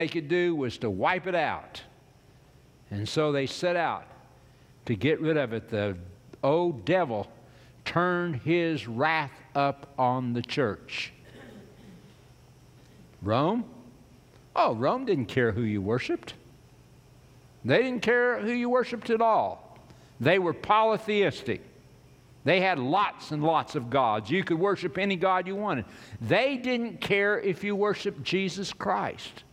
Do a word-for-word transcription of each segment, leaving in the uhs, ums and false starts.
they could do was to wipe it out. And so they set out to get rid of it. The old devil turned his wrath up on the church. Rome? Oh, Rome didn't care who you worshiped. They didn't care who you worshiped at all. They were polytheistic. They had lots and lots of gods. You could worship any god you wanted. They didn't care if you worshiped Jesus Christ.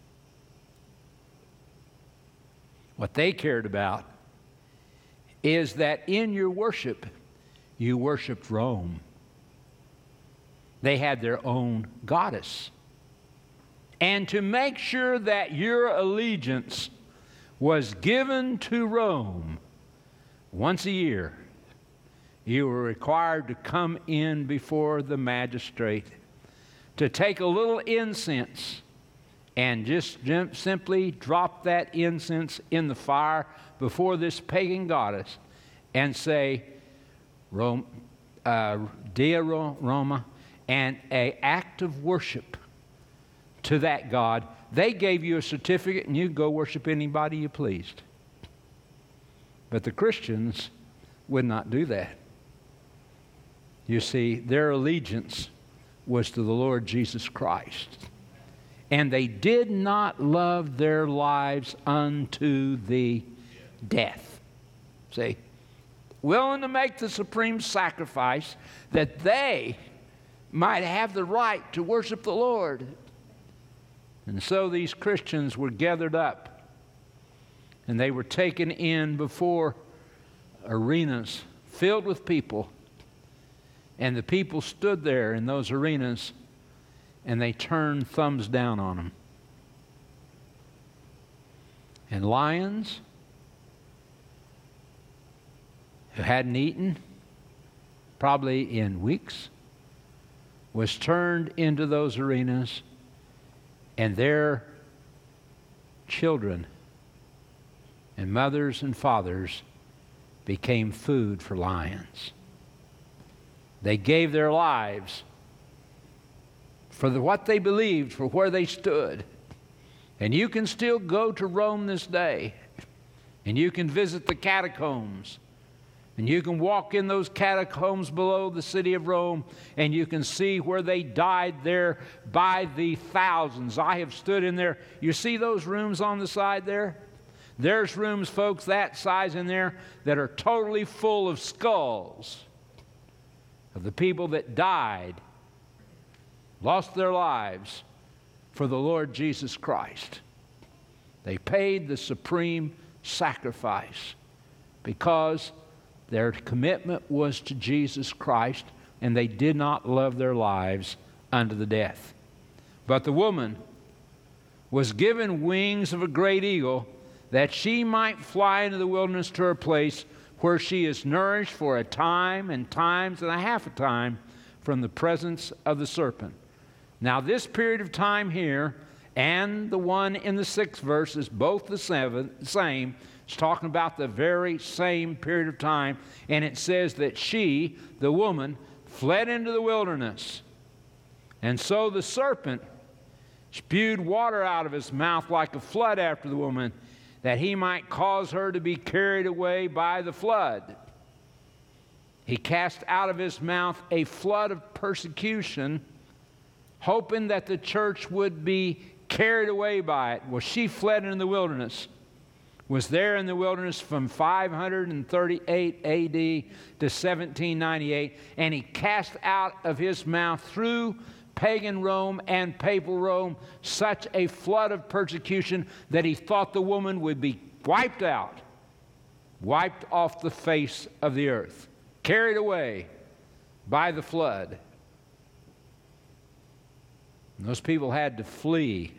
What they cared about is that in your worship, you worshiped Rome. They had their own goddess. And to make sure that your allegiance was given to Rome, once a year, you were required to come in before the magistrate to take a little incense and just simply drop that incense in the fire before this pagan goddess and say, Rome, uh, Dea Roma, and an act of worship to that god. They gave you a certificate and you go worship anybody you pleased. But the Christians would not do that. You see, their allegiance was to the Lord Jesus Christ. And they did not love their lives unto the death. See? Willing to make the supreme sacrifice that they might have the right to worship the Lord. And so these Christians were gathered up and they were taken in before arenas filled with people. And the people stood there in those arenas and they turned thumbs down on them. And lions who hadn't eaten probably in weeks was turned into those arenas, and their children and mothers and fathers became food for lions. They gave their lives for the, what they believed, for where they stood. And you can still go to Rome this day, and you can visit the catacombs, and you can walk in those catacombs below the city of Rome, and you can see where they died there by the thousands. I have stood in there. You see those rooms on the side there? There's rooms, folks, that size in there that are totally full of skulls of the people that died, lost their lives for the Lord Jesus Christ. They paid the supreme sacrifice because their commitment was to Jesus Christ, and they did not love their lives unto the death. But the woman was given wings of a great eagle, that she might fly into the wilderness to her place where she is nourished for a time and times and a half a time from the presence of the serpent. Now this period of time here and the one in the sixth verse is both the seven, same. It's talking about the very same period of time. And it says that she, the woman, fled into the wilderness. And so the serpent spewed water out of his mouth like a flood after the woman, that he might cause her to be carried away by the flood. He cast out of his mouth a flood of persecution, hoping that the church would be carried away by it. Well, she fled into the wilderness, was there in the wilderness from five hundred thirty-eight A D to seventeen ninety-eight, and he cast out of his mouth through pagan Rome and papal Rome such a flood of persecution that he thought the woman would be wiped out, wiped off the face of the earth, carried away by the flood. And those people had to flee.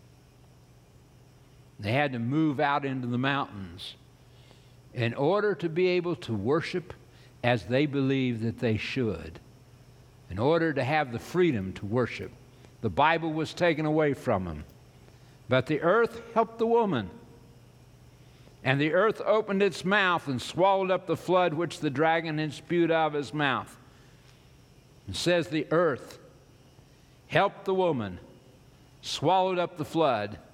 They had to move out into the mountains in order to be able to worship as they believed that they should. In order to have the freedom to worship. The Bible was taken away from them. But the earth helped the woman. And the earth opened its mouth and swallowed up the flood which the dragon had spewed out of his mouth. It says the earth helped the woman, swallowed up the flood,